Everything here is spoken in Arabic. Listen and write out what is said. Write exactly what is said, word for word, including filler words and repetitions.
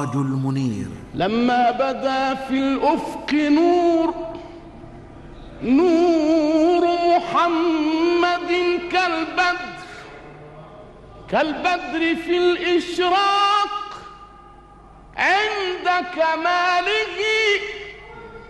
المنير. لما بدا في الأفق نور نور محمد كالبدر كالبدر في الإشراق عند كماله